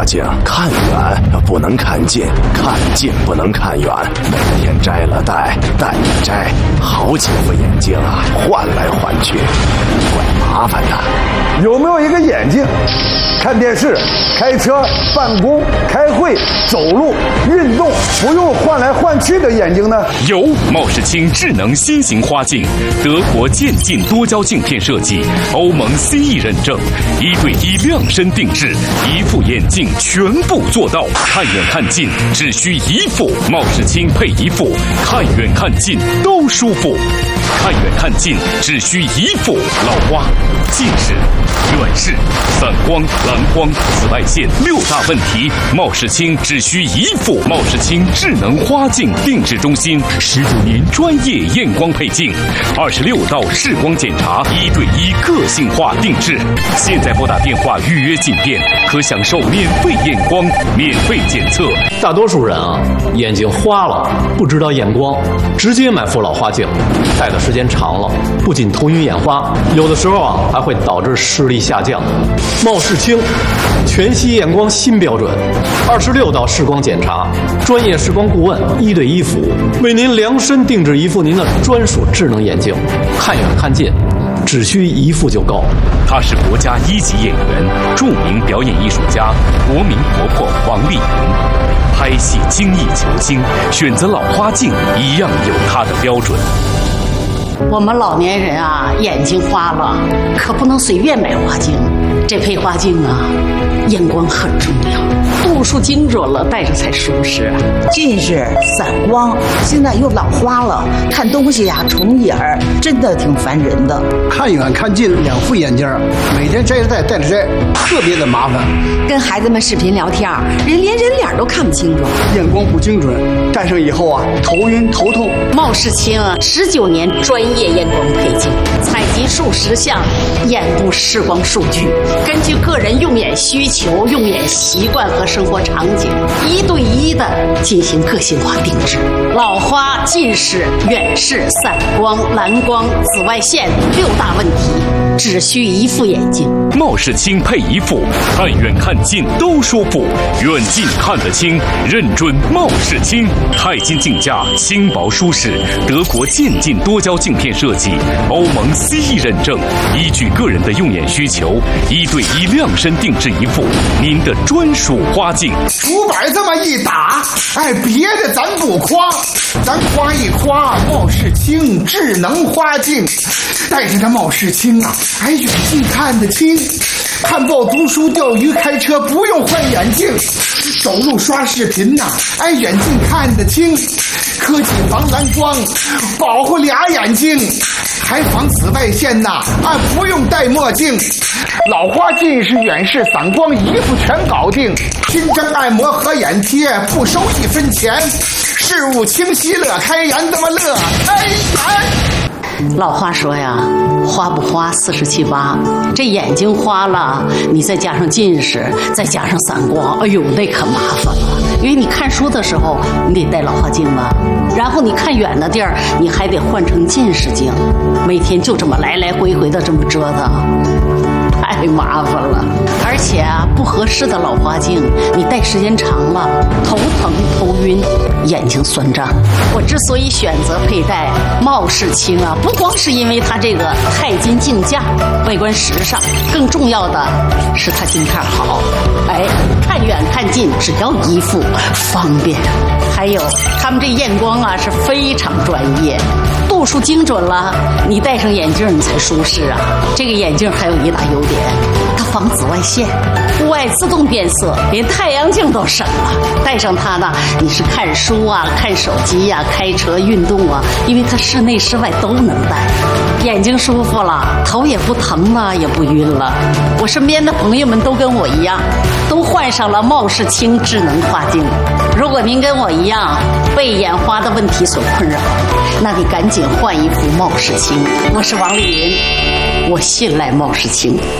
镜，看远不能看近，看近不能看远，每天摘了戴，戴了摘，好几副眼镜啊，换来换去，怪麻烦的。 有没有一个眼镜，看电视、开车、办公、开会、走路、运动不用换来换去的眼镜呢？ 有，茂世清智能新型花镜，德国渐进多焦镜片设计，欧盟 CE 认证，1对1量身定制，一副眼镜全部做到，看远看近只需一副，茂世清配一副，看远看近都舒服。看远看近只需一副，老花、近视、远视、散光、蓝光、紫外线6大问题，茂世清只需一副。茂世清智能花镜定制中心，19年专业验光配镜，26道视光检查，1对1个性化定制。现在拨打电话预约进店，可享受免费验光、免费检测。 大多数人啊，眼睛花了不知道验光，直接买副老花镜，戴的时间长了，不仅头晕眼花，有的时候啊还会导致视力下降。茂世清全息验光新标准，26道视光检查，专业视光顾问1对1服务，为您量身定制一副您的专属智能眼镜，看远看近只需一副就够。 他是国家1级演员，著名表演艺术家，国民婆婆王丽萍。拍戏精益求精，选择老花镜一样有它的标准。 我们老年人啊，眼睛花了，可不能随便买花镜。这配花镜啊，验光很重要，度数精准了，戴着才舒适。 近视、散光，现在又老花了，看东西呀重影儿，真的挺烦人的。 看远看近2副眼镜，每天摘着戴，戴着摘，特别的麻烦。 跟孩子们视频聊天，连人脸都看不清楚， 验光不精准，戴上以后啊，头晕头痛。 茂世清19年专业验光配镜，采集数十项眼部视光数据，根据个人用眼需求、用眼习惯和生活场景，1对1的进行个性化定制。老花、近视、远视、散光、蓝光、紫外线6大问题，只需一副眼镜。 茂世清配一副，看远看近都舒服，远近看得清，认准茂世清。钛金镜架，轻薄舒适，德国渐进多焦镜片设计，欧盟 CE 认证，依据个人的用眼需求，1对1量身定制一副，您的专属花镜。 竹板这么一打，哎，别的咱不夸，咱夸一夸茂世清智能花镜。戴着这茂世清啊，哎，远近看得清，看报读书、钓鱼、开车不用换眼镜，走路刷视频呐，哎，远近看得清，科技防蓝光，保护俩眼睛，还防紫外线呐，啊，不用戴墨镜。老花、近视、远视、散光一副全搞定，新增按摩和眼贴不收1分钱，事物清晰乐开颜，这么乐开颜。 老话说呀，花不花47八，这眼睛花了，你再加上近视，再加上散光，哎呦，那可麻烦了。因为你看书的时候，你得戴老花镜吧，然后你看远的地儿，你还得换成近视镜，每天就这么来来回回的这么折腾，太麻烦了。而且啊，不合适的老花镜，你戴时间长了，头疼、头晕，眼睛酸胀。我之所以选择佩戴茂世清啊，不光是因为它这个钛金镜架外观时尚，更重要的是它镜片好，哎，看远看近只要一副，方便。还有他们这验光啊是非常专业，度数精准了，你戴上眼镜你才舒适啊。这个眼镜还有一大优点，它防紫外线，户外自动变色，连太阳镜都省了。戴上它呢，你是看书啊、看手机啊、开车、运动啊，因为它室内室外都能戴，眼睛舒服了，头也不疼了，也不晕了。我身边的朋友们都跟我一样，都换上了茂世清智能花镜。如果您跟我一样被眼花的问题所困扰，那你赶紧换一副茂世清。我是王丽云，我信赖茂世清。